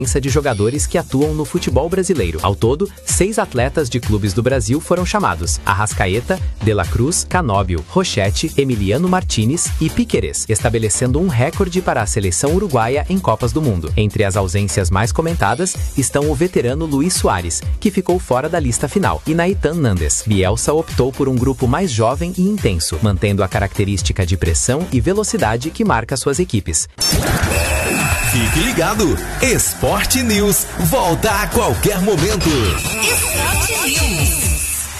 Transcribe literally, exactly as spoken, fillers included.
de jogadores que atuam no futebol brasileiro. Ao todo, seis atletas de clubes do Brasil foram chamados: Arrascaeta, De La Cruz, Canóbio, Rochete, Emiliano Martinez e Piquerez, estabelecendo um recorde para a seleção uruguaia em Copas do Mundo. Entre as ausências mais comentadas estão o veterano Luís Soares, que ficou fora da lista final, e Nahitan Nández. Bielsa optou por um grupo mais jovem e intenso, mantendo a característica de pressão e velocidade que marca suas equipes. Fique ligado, Esporte News volta a qualquer momento. Esporte News.